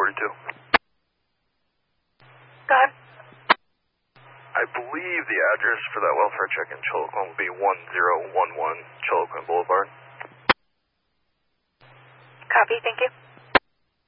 42. Go ahead. I believe the address for that welfare check in Chiloquin will be 1011 Chiloquin Boulevard. Copy, thank you.